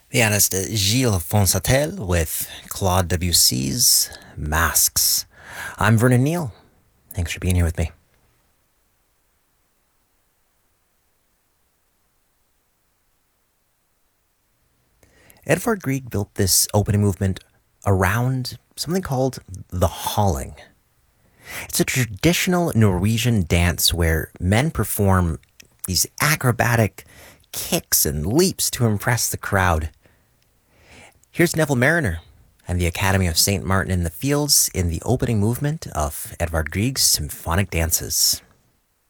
Pianist Gilles Fonsatel with Claude Debussy's Masks. I'm Vernon Neal. Thanks for being here with me. Edvard Grieg built this opening movement around something called the halling. It's a traditional Norwegian dance where men perform these acrobatic kicks and leaps to impress the crowd. Here's Neville Mariner and the Academy of St. Martin in the Fields in the opening movement of Edvard Grieg's Symphonic Dances.